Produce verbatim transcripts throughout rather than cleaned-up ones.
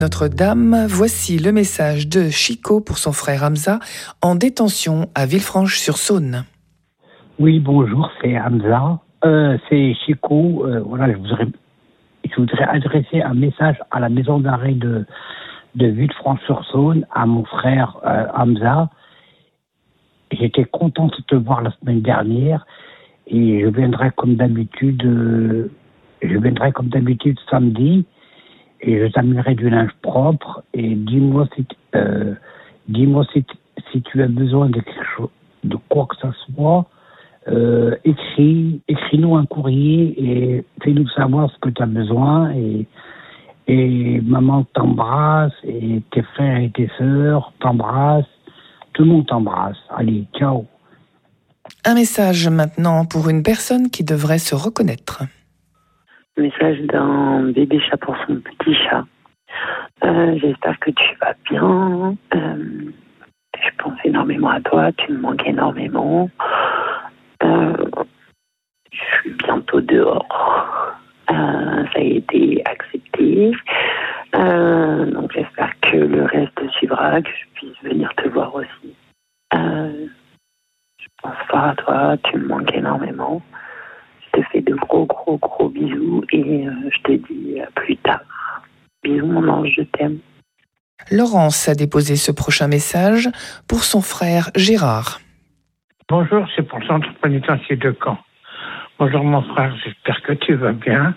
Notre-Dame, voici le message de Chico pour son frère Hamza en détention à Villefranche-sur-Saône. Oui, bonjour, c'est Hamza. Euh, c'est Chico. Euh, voilà, je voudrais, je voudrais adresser un message à la maison d'arrêt de, de Villefranche-sur-Saône, à mon frère euh, Hamza. J'étais content de te voir la semaine dernière et je viendrai comme d'habitude, euh, je viendrai comme d'habitude samedi. Et je t'amènerai du linge propre et dis-moi si, euh, dis-moi si, si tu as besoin de quelque chose, de quoi que ce soit, euh, écris, écris-nous un courrier et fais-nous savoir ce que tu as besoin et, et maman t'embrasse et tes frères et tes sœurs t'embrassent, tout le monde t'embrasse. Allez, ciao. Un message maintenant pour une personne qui devrait se reconnaître. Message d'un bébé chat pour son petit chat. Euh, j'espère que tu vas bien. Euh, je pense énormément à toi. Tu me manques énormément. Euh, je suis bientôt dehors. Euh, ça a été accepté. Euh, donc j'espère que le reste suivra, que je puisse venir te voir aussi. Euh, je pense fort à toi. Tu me manques énormément. Je te fais de gros, gros, gros bisous et euh, je te dis à plus tard. Bisous mon ange, je t'aime. Laurence a déposé ce prochain message pour son frère Gérard. Bonjour, c'est pour le centre pénitentiaire de Caen. Bonjour mon frère, j'espère que tu vas bien.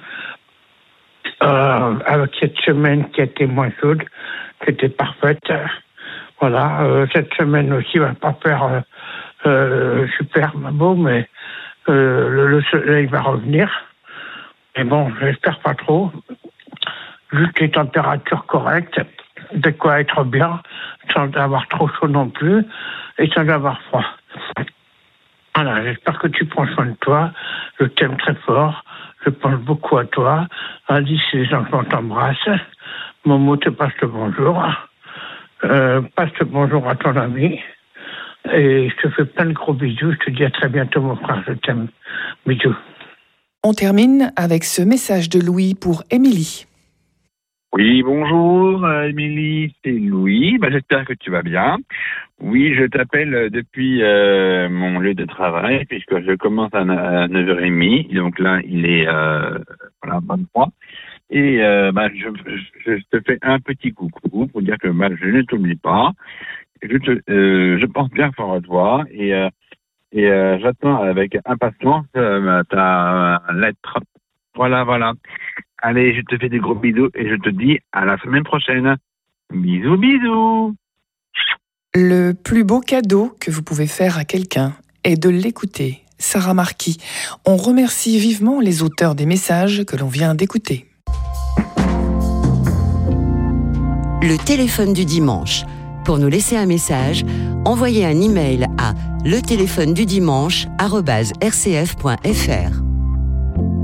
Euh, avec cette semaine qui a été moins chaude, qui était parfaite. Voilà, euh, cette semaine aussi va pas faire euh, euh, super beau, mais Euh, le, le soleil va revenir. Mais bon, j'espère pas trop. Juste les températures correctes, de quoi être bien, sans avoir trop chaud non plus, et sans avoir froid. Voilà, j'espère que tu prends soin de toi. Je t'aime très fort. Je pense beaucoup à toi. Alice et les enfants t'embrassent. Momo te passe le bonjour. Euh, passe le bonjour à ton ami. Et je te fais plein de gros bisous. Je te dis à très bientôt, mon frère. Je t'aime. Bisous. On termine avec ce message de Louis pour Émilie. Oui, bonjour, euh, Émilie, c'est Louis. Bah, j'espère que tu vas bien. Oui, je t'appelle depuis euh, mon lieu de travail, puisque je commence à neuf heures trente. Donc là, il est euh, voilà, vingt-trois. Et euh, bah, je, je, je te fais un petit coucou pour dire que bah, je ne t'oublie pas. Je, te, euh, je pense bien fort à toi et, euh, et euh, j'attends avec impatience euh, ta lettre. Voilà, voilà. Allez, je te fais des gros bisous et je te dis à la semaine prochaine. Bisous, bisous. Le plus beau cadeau que vous pouvez faire à quelqu'un est de l'écouter. Sarah Marquis. On remercie vivement les auteurs des messages que l'on vient d'écouter. Le téléphone du dimanche. Pour nous laisser un message, envoyez un email à le téléphone du dimanche arobase r c f point f r.